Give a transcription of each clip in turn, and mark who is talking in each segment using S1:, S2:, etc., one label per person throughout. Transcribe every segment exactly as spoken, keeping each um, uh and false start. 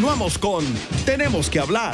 S1: Continuamos con Tenemos que hablar.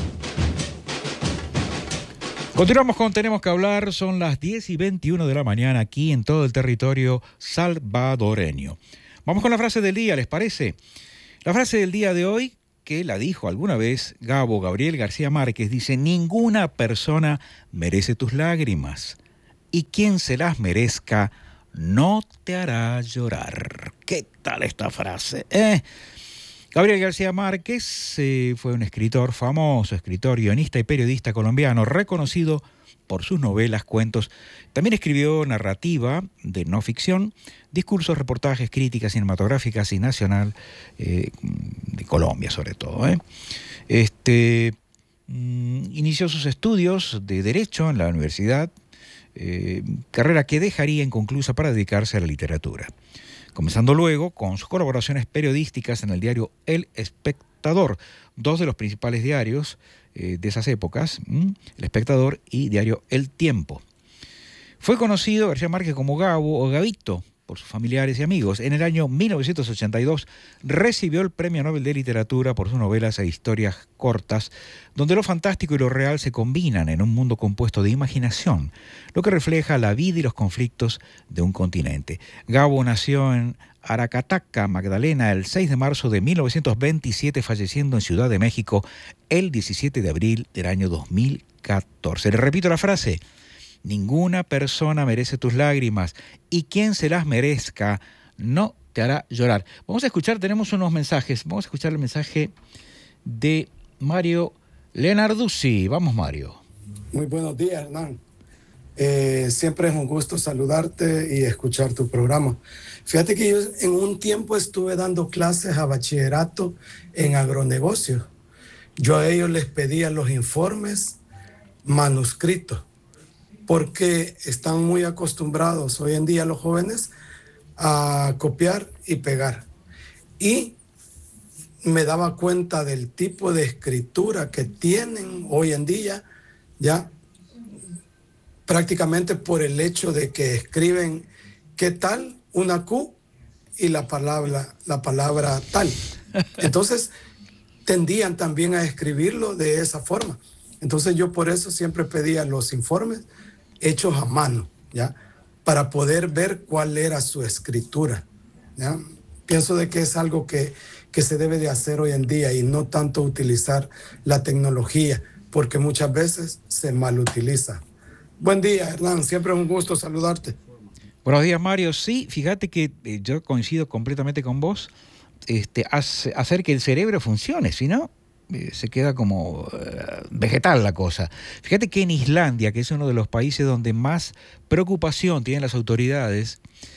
S2: Continuamos con Tenemos que hablar. Son las diez y veintiuno de la mañana aquí en todo el territorio salvadoreño. Vamos con la frase del día, ¿les parece? La frase del día de hoy, que la dijo alguna vez Gabo Gabriel García Márquez, dice: ninguna persona merece tus lágrimas, y quien se las merezca no te hará llorar. ¿Qué tal esta frase? Eh? Gabriel García Márquez eh, fue un escritor famoso, escritor, guionista y periodista colombiano, reconocido por sus novelas, cuentos. También escribió narrativa de no ficción, discursos, reportajes, críticas cinematográficas y nacional eh, de Colombia sobre todo. ¿eh? Este, mm, inició sus estudios de Derecho en la universidad, eh, carrera que dejaría inconclusa para dedicarse a la literatura, comenzando luego con sus colaboraciones periodísticas en el diario El Espectador, dos de los principales diarios eh, de esas épocas, ¿m? El Espectador y diario El Tiempo. Fue conocido García Márquez como Gabo o Gabito por sus familiares y amigos. En el año mil novecientos ochenta y dos recibió el Premio Nobel de Literatura por sus novelas e historias cortas, donde lo fantástico y lo real se combinan en un mundo compuesto de imaginación, lo que refleja la vida y los conflictos de un continente. Gabo nació en Aracataca, Magdalena, el seis de marzo de mil novecientos veintisiete, falleciendo en Ciudad de México el diecisiete de abril del año dos mil catorce. Le repito la frase: ninguna persona merece tus lágrimas, y quien se las merezca no te hará llorar. Vamos a escuchar, tenemos unos mensajes. Vamos a escuchar el mensaje de Mario Lenarduzzi. Vamos, Mario.
S3: Muy buenos días, Hernán. Eh, siempre es un gusto saludarte y escuchar tu programa. Fíjate que yo en un tiempo estuve dando clases a bachillerato en agronegocios. Yo a ellos les pedía los informes manuscritos, porque están muy acostumbrados hoy en día los jóvenes a copiar y pegar. Y me daba cuenta del tipo de escritura que tienen hoy en día, ya prácticamente por el hecho de que escriben ¿qué tal? Una Q y la palabra, la palabra tal. Entonces tendían también a escribirlo de esa forma. Entonces yo por eso siempre pedía los informes hechos a mano, ¿ya? Para poder ver cuál era su escritura, ¿ya? Pienso de que es algo que, que se debe de hacer hoy en día y no tanto utilizar la tecnología, porque muchas veces se malutiliza. Buen día, Hernán, siempre es un gusto saludarte.
S2: Buenos días, Mario. Sí, fíjate que eh, yo coincido completamente con vos. Este, hace, hacer que el cerebro funcione, si no, eh, se queda como eh, vegetal la cosa. Fíjate que en Islandia, que es uno de los países donde más preocupación tienen las autoridades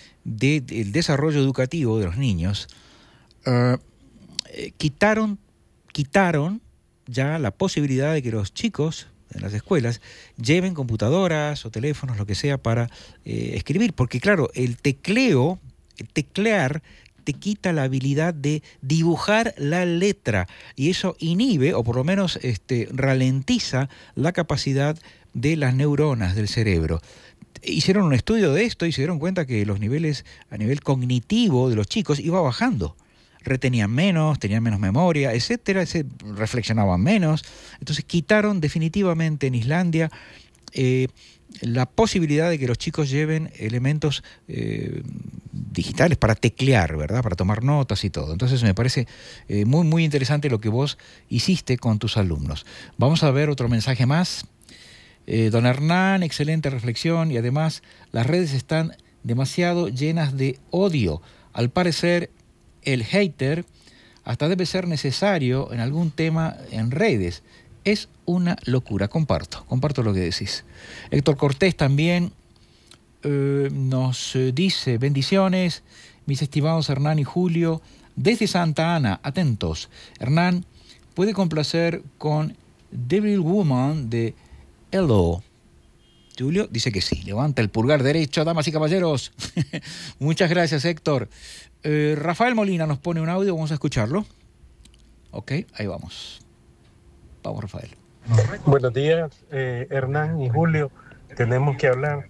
S2: del de, desarrollo educativo de los niños, uh, eh, quitaron, quitaron ya la posibilidad de que los chicos en las escuelas lleven computadoras o teléfonos, lo que sea, para eh, escribir. Porque claro, el tecleo, el teclear, te quita la habilidad de dibujar la letra, y eso inhibe, o por lo menos este, ralentiza la capacidad de las neuronas del cerebro. Hicieron un estudio de esto y se dieron cuenta que los niveles a nivel cognitivo de los chicos iba bajando. Retenían menos, tenían menos memoria, etcétera, se reflexionaban menos. Entonces quitaron definitivamente en Islandia eh, la posibilidad de que los chicos lleven elementos eh, digitales para teclear, ¿verdad? Para tomar notas y todo. Entonces me parece eh, muy, muy interesante lo que vos hiciste con tus alumnos. Vamos a ver otro mensaje más. Eh, don Hernán, excelente reflexión, y además las redes están demasiado llenas de odio. Al parecer, el hater hasta debe ser necesario en algún tema en redes. Es una locura. Comparto, comparto lo que decís. Héctor Cortés también eh, nos dice: bendiciones, mis estimados Hernán y Julio, desde Santa Ana, atentos. Hernán, ¿puede complacer con Devil Woman de Hello? Julio dice que sí. Levanta el pulgar derecho, damas y caballeros. Muchas gracias, Héctor. Eh, Rafael Molina nos pone un audio, vamos a escucharlo. Ok, ahí vamos. Vamos, Rafael.
S4: Buenos días, eh, Hernán y Julio. Tenemos que hablar.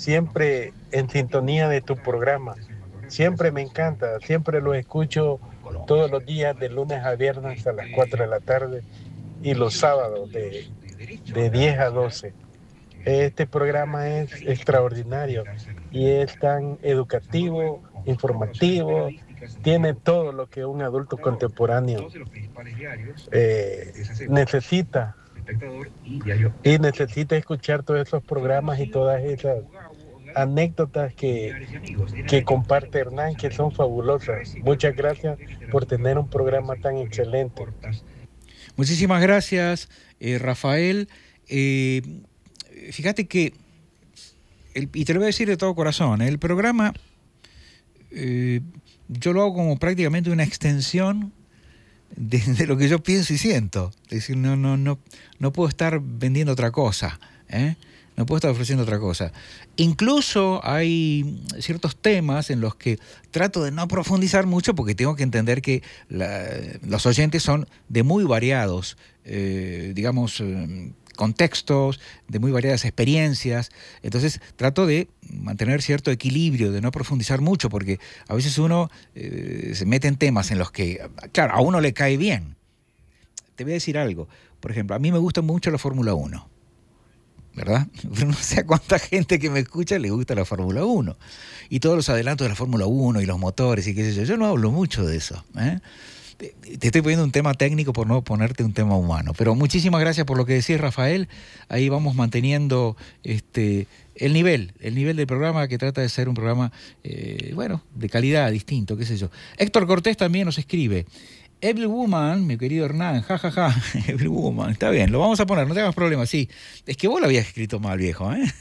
S4: Siempre en sintonía de tu programa. Siempre me encanta, siempre lo escucho todos los días de lunes a viernes a las cuatro de la tarde y los sábados de, de diez a doce. Este programa es extraordinario y es tan educativo, informativo, tiene todo lo que un adulto contemporáneo eh, necesita y necesita escuchar todos esos programas y todas esas anécdotas que, que comparte Hernán, que son fabulosas. Muchas gracias por tener un programa tan excelente.
S2: Muchísimas gracias, eh, Rafael. Eh, fíjate que, el, y te lo voy a decir de todo corazón, el programa eh, yo lo hago como prácticamente una extensión de, de lo que yo pienso y siento. Es decir, no, no, no, no puedo estar vendiendo otra cosa, ¿eh? No puedo estar ofreciendo otra cosa. Incluso hay ciertos temas en los que trato de no profundizar mucho porque tengo que entender que la, los oyentes son de muy variados, eh, digamos, eh, contextos, de muy variadas experiencias. Entonces trato de mantener cierto equilibrio, de no profundizar mucho, porque a veces uno eh, se mete en temas en los que, claro, a uno le cae bien. Te voy a decir algo. Por ejemplo, a mí me gusta mucho la Fórmula uno. ¿Verdad? Pero no sé a cuánta gente que me escucha le gusta la Fórmula uno. Y todos los adelantos de la Fórmula uno y los motores y qué sé yo. Yo no hablo mucho de eso, ¿eh? Te estoy poniendo un tema técnico por no ponerte un tema humano. Pero muchísimas gracias por lo que decís, Rafael. Ahí vamos manteniendo este, el nivel, el nivel del programa, que trata de ser un programa, eh, bueno, de calidad, distinto, qué sé yo. Héctor Cortés también nos escribe. Evil Woman, mi querido Hernán, jajaja, ja, ja. Evil Woman, está bien, lo vamos a poner, no te hagas problema, sí. Es que vos lo habías escrito mal, viejo, ¿eh?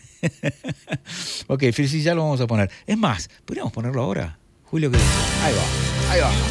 S2: Ok, sí, ya lo vamos a poner. Es más, ¿podríamos ponerlo ahora? Julio, ¿qué dice? Ahí va, ahí va.